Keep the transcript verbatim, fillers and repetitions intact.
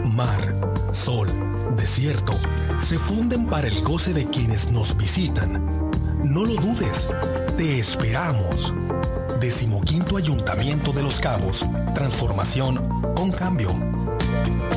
Mar, sol, desierto, se funden para el goce de quienes nos visitan. No lo dudes, te esperamos. Decimoquinto Ayuntamiento de Los Cabos, transformación con cambio.